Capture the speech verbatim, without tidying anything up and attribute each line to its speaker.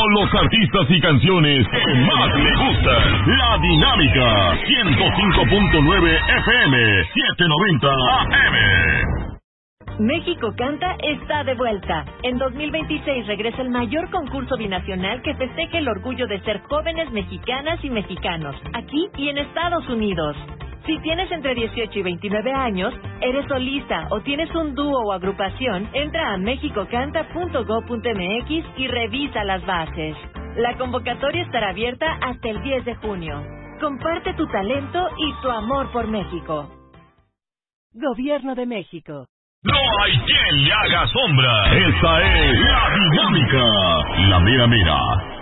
Speaker 1: con los artistas y canciones que más le gustan. La Dinámica, ciento cinco punto nueve F M, setecientos noventa A M.
Speaker 2: México Canta está de vuelta. En dos mil veintiséis regresa el mayor concurso binacional que festeje el orgullo de ser jóvenes mexicanas y mexicanos, aquí y en Estados Unidos. Si tienes entre dieciocho y veintinueve años, eres solista o tienes un dúo o agrupación, entra a mexicocanta punto gob punto m x y revisa las bases. La convocatoria estará abierta hasta el diez de junio. Comparte tu talento y tu amor por México. Gobierno de México.
Speaker 1: No hay quien le haga sombra. Esta es La Dinámica, la mera mera.